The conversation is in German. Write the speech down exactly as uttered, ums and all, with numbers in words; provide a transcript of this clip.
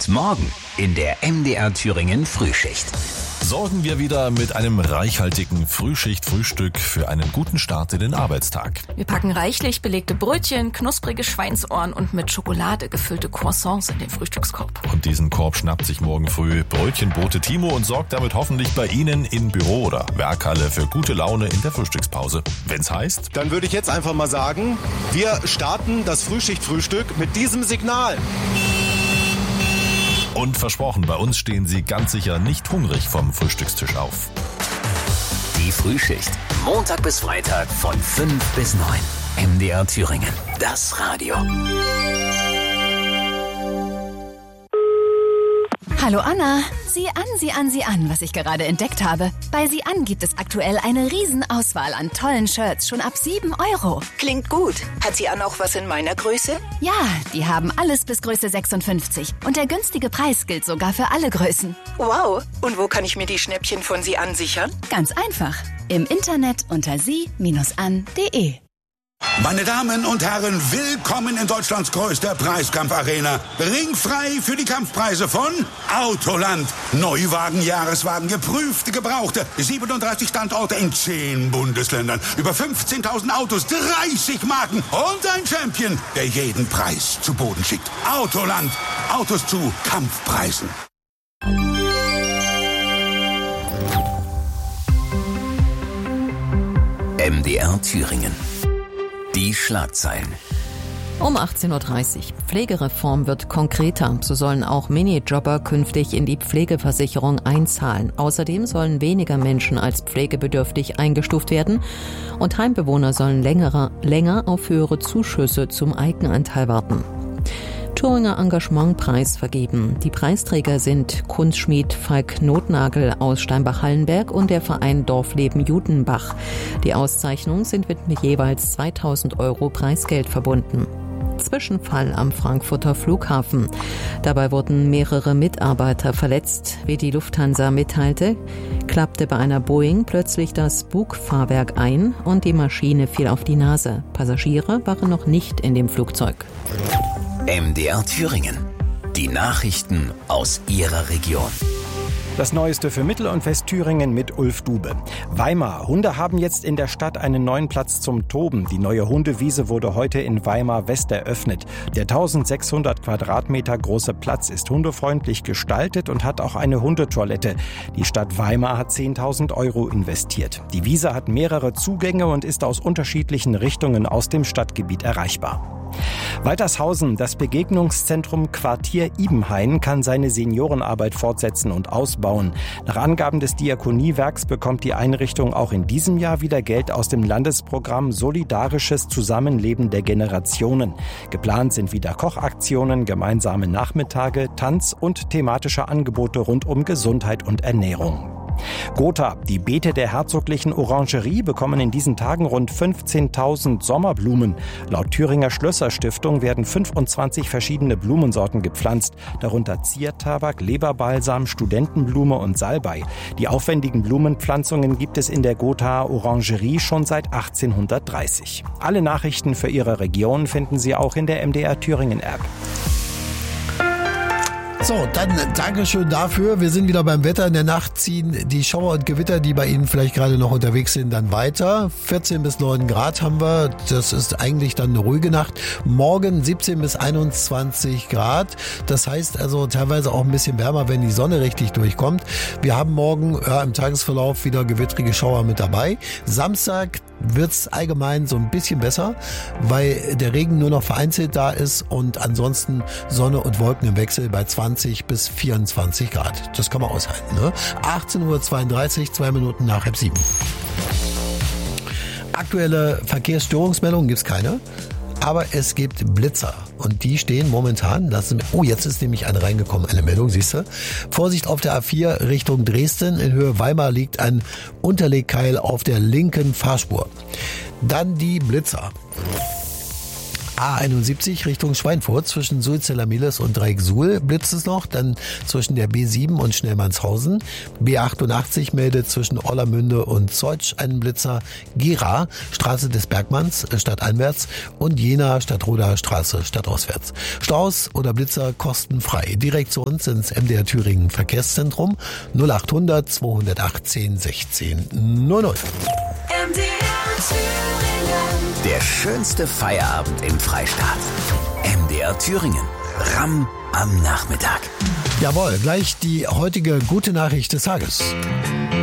Und morgen in der M D R Thüringen Frühschicht. Sorgen wir wieder mit einem reichhaltigen Frühschicht-Frühstück für einen guten Start in den Arbeitstag. Wir packen reichlich belegte Brötchen, knusprige Schweinsohren und mit Schokolade gefüllte Croissants in den Frühstückskorb. Und diesen Korb schnappt sich morgen früh Brötchenbote Timo und sorgt damit hoffentlich bei Ihnen im Büro oder Werkhalle für gute Laune in der Frühstückspause. Wenn's heißt... Dann würde ich jetzt einfach mal sagen, wir starten das Frühschicht-Frühstück mit diesem Signal. Und versprochen, bei uns stehen Sie ganz sicher nicht hungrig vom Frühstückstisch auf. Die Frühschicht. Montag bis Freitag von fünf bis neun. M D R Thüringen. Das Radio. Hallo Anna. Sieh an, sieh an, sieh an, was ich gerade entdeckt habe. Bei Sieh an gibt es aktuell eine Riesenauswahl an tollen Shirts, schon ab sieben Euro. Klingt gut. Hat Sieh an auch was in meiner Größe? Ja, die haben alles bis Größe sechsundfünfzig. Und der günstige Preis gilt sogar für alle Größen. Wow. Und wo kann ich mir die Schnäppchen von Sieh an sichern? Ganz einfach. Im Internet unter sie Bindestrich an punkt de. Meine Damen und Herren, willkommen in Deutschlands größter Preiskampfarena. Ringfrei für die Kampfpreise von Autoland. Neuwagen, Jahreswagen, geprüfte, gebrauchte. siebenunddreißig Standorte in zehn Bundesländern. Über fünfzehntausend Autos, dreißig Marken und ein Champion, der jeden Preis zu Boden schickt. Autoland. Autos zu Kampfpreisen. M D R Thüringen. Die Schlagzeilen. Um achtzehn Uhr dreißig. Pflegereform wird konkreter. So sollen auch Minijobber künftig in die Pflegeversicherung einzahlen. Außerdem sollen weniger Menschen als pflegebedürftig eingestuft werden. Und Heimbewohner sollen länger, länger auf höhere Zuschüsse zum Eigenanteil warten. Thüringer Engagementpreis vergeben. Die Preisträger sind Kunstschmied Falk Notnagel aus Steinbach-Hallenberg und der Verein Dorfleben Judenbach. Die Auszeichnungen sind mit jeweils zweitausend Euro Preisgeld verbunden. Zwischenfall am Frankfurter Flughafen. Dabei wurden mehrere Mitarbeiter verletzt. Wie die Lufthansa mitteilte, klappte bei einer Boeing plötzlich das Bugfahrwerk ein und die Maschine fiel auf die Nase. Passagiere waren noch nicht in dem Flugzeug. M D R Thüringen. Die Nachrichten aus Ihrer Region. Das Neueste für Mittel- und Westthüringen mit Ulf Dube. Weimar. Hunde haben jetzt in der Stadt einen neuen Platz zum Toben. Die neue Hundewiese wurde heute in Weimar West eröffnet. Der eintausendsechshundert Quadratmeter große Platz ist hundefreundlich gestaltet und hat auch eine Hundetoilette. Die Stadt Weimar hat zehntausend Euro investiert. Die Wiese hat mehrere Zugänge und ist aus unterschiedlichen Richtungen aus dem Stadtgebiet erreichbar. Waltershausen, das Begegnungszentrum Quartier Ibenhain, kann seine Seniorenarbeit fortsetzen und ausbauen. Nach Angaben des Diakoniewerks bekommt die Einrichtung auch in diesem Jahr wieder Geld aus dem Landesprogramm Solidarisches Zusammenleben der Generationen. Geplant sind wieder Kochaktionen, gemeinsame Nachmittage, Tanz und thematische Angebote rund um Gesundheit und Ernährung. Gotha. Die Beete der Herzoglichen Orangerie bekommen in diesen Tagen rund fünfzehntausend Sommerblumen. Laut Thüringer Schlösser-Stiftung werden fünfundzwanzig verschiedene Blumensorten gepflanzt, darunter Ziertabak, Leberbalsam, Studentenblume und Salbei. Die aufwendigen Blumenpflanzungen gibt es in der Gothaer Orangerie schon seit achtzehnhundertdreißig. Alle Nachrichten für Ihre Region finden Sie auch in der M D R Thüringen App. So, dann Dankeschön dafür. Wir sind wieder beim Wetter. In der Nacht ziehen die Schauer und Gewitter, die bei Ihnen vielleicht gerade noch unterwegs sind, dann weiter. vierzehn bis neun Grad haben wir. Das ist eigentlich dann eine ruhige Nacht. Morgen siebzehn bis einundzwanzig Grad. Das heißt also teilweise auch ein bisschen wärmer, wenn die Sonne richtig durchkommt. Wir haben morgen ja, im Tagesverlauf wieder gewittrige Schauer mit dabei. Samstag wird's allgemein so ein bisschen besser, weil der Regen nur noch vereinzelt da ist und ansonsten Sonne und Wolken im Wechsel bei zwanzig bis vierundzwanzig Grad. Das kann man aushalten, ne? achtzehn Uhr zweiunddreißig, zwei Minuten nach halb sieben. Aktuelle Verkehrsstörungsmeldungen gibt's keine. Aber es gibt Blitzer und die stehen momentan, das ist, oh, jetzt ist nämlich eine reingekommen, eine Meldung, siehst du. Vorsicht auf der A vier Richtung Dresden, in Höhe Weimar liegt ein Unterlegkeil auf der linken Fahrspur. Dann die Blitzer. A einundsiebzig Richtung Schweinfurt zwischen Sulzella-Miles und Dreieck-Suhl blitzt es noch, dann zwischen der B sieben und Schnellmannshausen. B achtundachtzig meldet zwischen Orlamünde und Zeutsch einen Blitzer. Gera, Straße des Bergmanns, stadteinwärts und Jena, Stadtroda, Straße, stadtauswärts. Staus oder Blitzer kostenfrei. Direkt zu uns ins M D R Thüringen Verkehrszentrum null achthundert zweihundertachtzehn sechzehn null null. M D R Thüringen. Der schönste Feierabend im Freistaat. M D R Thüringen. Ramm am Nachmittag. Jawohl, gleich die heutige gute Nachricht des Tages.